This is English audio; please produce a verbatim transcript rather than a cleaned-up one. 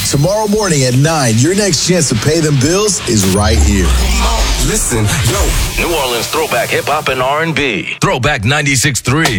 Tomorrow morning at nine, your next chance to pay them bills is right here. Listen, yo. New Orleans throwback hip hop and R and B. Throwback ninety-six point three.